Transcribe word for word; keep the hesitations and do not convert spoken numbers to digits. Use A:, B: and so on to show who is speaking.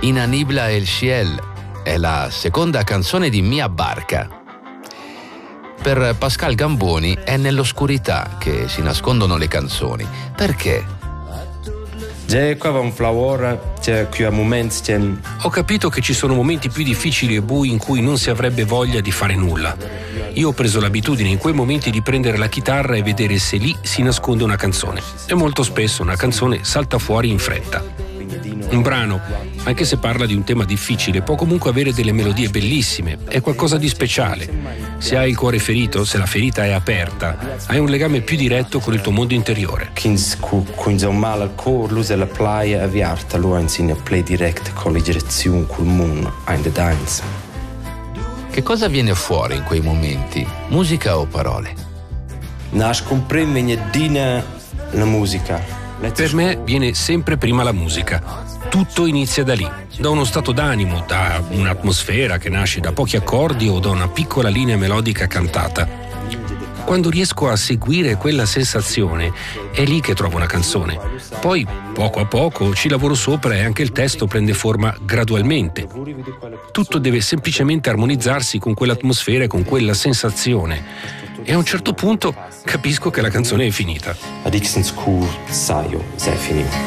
A: Inanibla El Ciel è la seconda canzone di Mia Barca. Per Pascal Gamboni è nell'oscurità che si nascondono le canzoni. Perché?
B: Ho capito che ci sono momenti più difficili e bui in cui non si avrebbe voglia di fare nulla. Io ho preso l'abitudine in quei momenti di prendere la chitarra e vedere se lì si nasconde una canzone. E molto spesso una canzone salta fuori in fretta. Un brano, anche se parla di un tema difficile, può comunque avere delle melodie bellissime, è qualcosa di speciale. Se hai il cuore ferito, se la ferita è aperta, hai un legame più diretto con il tuo mondo interiore.
C: Che
A: cosa viene fuori in quei momenti? Musica o parole?
C: La musica.
B: Per me viene sempre prima la musica. Tutto inizia da lì, da uno stato d'animo, da un'atmosfera che nasce da pochi accordi o da una piccola linea melodica cantata. Quando riesco a seguire quella sensazione, è lì che trovo una canzone. Poi, poco a poco, ci lavoro sopra e anche il testo prende forma gradualmente. Tutto deve semplicemente armonizzarsi con quell'atmosfera e con quella sensazione. E a un certo punto capisco che la canzone è finita.
C: Ad Ixenskur saio, se è finito.